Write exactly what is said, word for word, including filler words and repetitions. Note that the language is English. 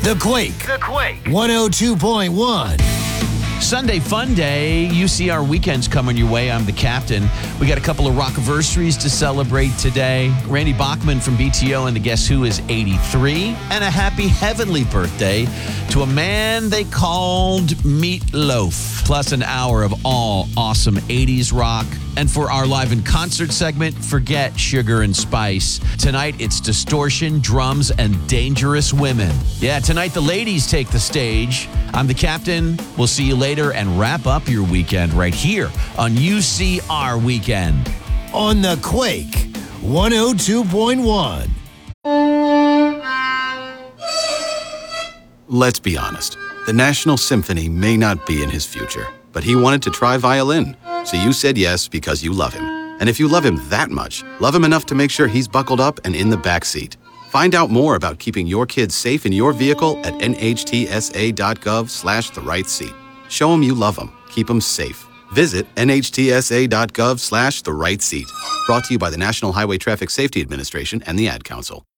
The Quake. The Quake. one oh two point one. Sunday fun day. U C R weekend's coming your way. I'm the captain. We got a couple of rockiversaries to celebrate today. Randy Bachman from B T O and the Guess Who is eighty-three. And a happy heavenly birthday to a man they called Meatloaf. Plus an hour of all awesome eighties rock. And for our live in concert segment, forget Sugar and Spice. Tonight, it's Distortion, Drums, and Dangerous Women. Yeah, tonight the ladies take the stage. I'm the captain. We'll see you later and wrap up your weekend right here on U C R Weekend. On The Quake, one oh two point one. Let's be honest. The National Symphony may not be in his future, but he wanted to try violin. So you said yes because you love him. And if you love him that much, love him enough to make sure he's buckled up and in the back seat. Find out more about keeping your kids safe in your vehicle at nhtsa.gov slash the right seat. Show him you love him. Keep him safe. Visit nhtsa.gov slash the right seat. Brought to you by the National Highway Traffic Safety Administration and the Ad Council.